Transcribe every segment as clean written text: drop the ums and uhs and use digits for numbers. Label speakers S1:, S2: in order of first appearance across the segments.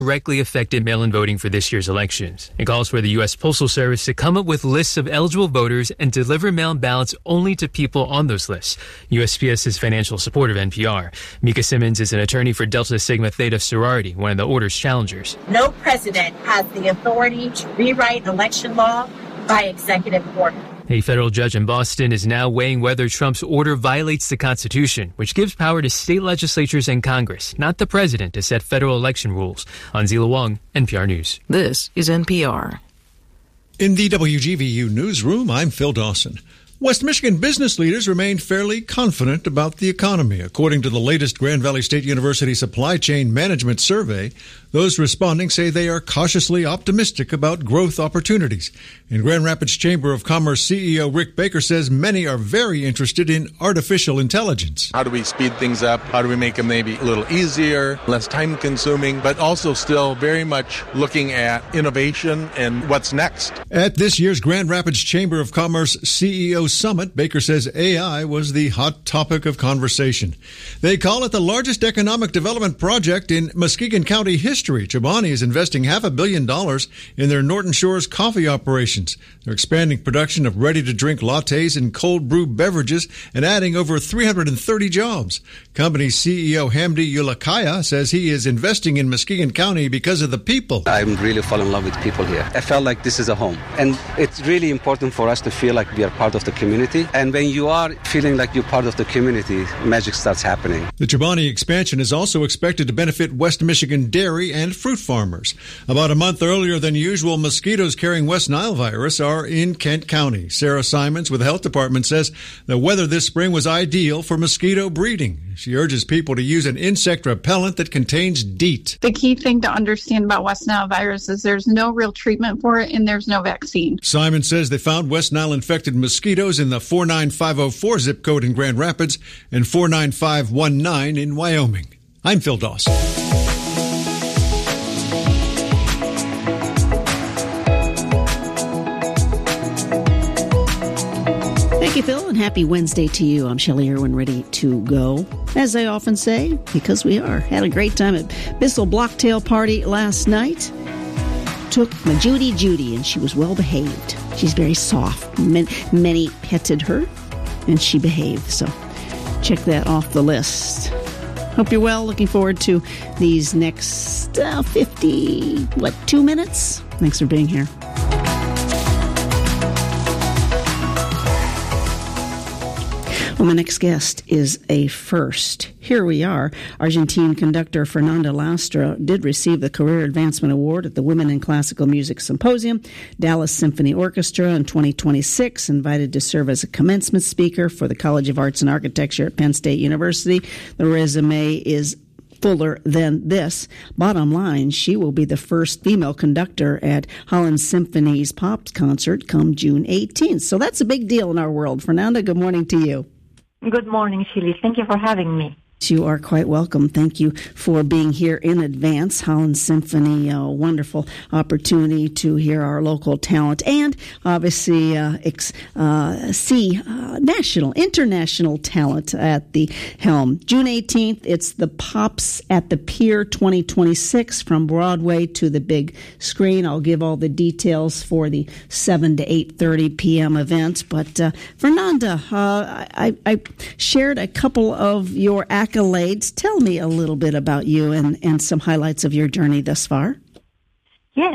S1: directly affected mail-in voting for this year's elections. It calls for the U.S. Postal Service to come up with lists of eligible voters and deliver mail-in ballots only to people on those lists. USPS is financial support of NPR. Mika Simmons is an attorney for Delta Sigma Theta sorority, one of the order's challengers.
S2: No president has the authority to rewrite election law by executive order.
S1: A federal judge in Boston is now weighing whether Trump's order violates the Constitution, which gives power to state legislatures and Congress, not the president, to set federal election rules. Anzila Wong, NPR News.
S3: This is NPR.
S4: In the WGVU newsroom, I'm Phil Dawson. West Michigan business leaders remain fairly confident about the economy. According to the latest Grand Valley State University Supply Chain Management Survey, those responding say they are cautiously optimistic about growth opportunities. In Grand Rapids Chamber of Commerce CEO Rick Baker says many are very interested in artificial intelligence.
S5: How do we speed things up? How do we make them maybe a little easier, less time consuming, but also still very much looking at innovation and what's next?
S4: At this year's Grand Rapids Chamber of Commerce CEO Summit, Baker says AI was the hot topic of conversation. They call it the largest economic development project in Muskegon County history. Chobani is investing $500 million in their Norton Shores coffee operations. They're expanding production of ready-to-drink lattes and cold brew beverages and adding over 330 jobs. Company CEO Hamdi Ulakaya says he is investing in Muskegon County because of the people.
S6: I really fall in love with people here. I felt like this is a home. And it's really important for us to feel like we are part of the community. And when you are feeling like you're part of the community, magic starts happening.
S4: The Chobani expansion is also expected to benefit West Michigan dairy and fruit farmers. About a month earlier than usual, mosquitoes carrying West Nile virus are in Kent County. Sarah Simons with the Health Department says the weather this spring was ideal for mosquito breeding. She urges people to use an insect repellent that contains DEET.
S7: The key thing to understand about West Nile virus is there's no real treatment for it and there's no vaccine.
S4: Simon says they found West Nile infected mosquitoes in the 49504 zip code in Grand Rapids and 49519 in Wyoming. I'm Phil Dawson.
S3: Thank you, Phil, and happy Wednesday to you. I'm Shelley Irwin, ready to go. As I often say, because we are. Had a great time at Bissell Blocktail Party last night. Took my Judy, and she was well behaved. She's very soft. Many petted her, and she behaved. So check that off the list. Hope you're well. Looking forward to these next 2 minutes? Thanks for being here. Well, my next guest is a first. Here we are. Argentine conductor Fernanda Lastra did receive the Career Advancement Award at the Women in Classical Music Symposium. Dallas Symphony Orchestra in 2026, invited to serve as a commencement speaker for the College of Arts and Architecture at Penn State University. The resume is fuller than this. Bottom line, she will be the first female conductor at Holland Symphony's Pop concert come June 18th. So that's a big deal in our world. Fernanda, good morning to you.
S8: Good morning, Shelley. Thank you for having me.
S3: You are quite welcome. Thank you for being here in advance. Holland Symphony, a wonderful opportunity to hear our local talent and obviously see national, international talent at the helm. June 18th, it's the Pops at the Pier 2026 from Broadway to the big screen. I'll give all the details for the 7 to 8:30 p.m. event. But Fernanda, I shared a couple of your accolades. Tell me a little bit about you and some highlights of your journey thus far.
S8: Yes.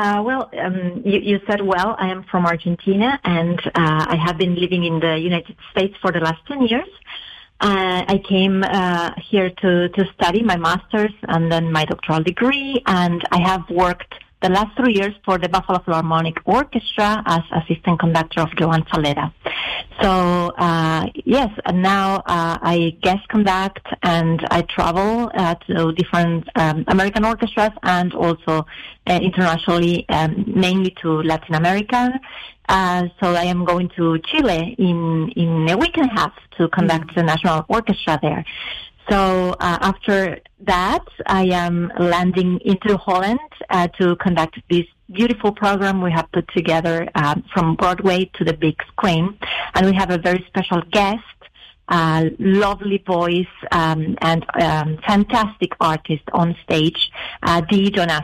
S8: You said well. I am from Argentina, and I have been living in the United States for the last 10 years. I came here to study my master's and then my doctoral degree, and I have worked the last 3 years for the Buffalo Philharmonic Orchestra as assistant conductor of Joan Falera. So, yes, and now I guest conduct and I travel to different American orchestras and also internationally, mainly to Latin America. So I am going to Chile in a week and a half to conduct the National Orchestra there. So after that, I am landing into Holland to conduct this beautiful program we have put together from Broadway to the big screen. And we have a very special guest lovely voice and fantastic artist on stage, Dee Jonas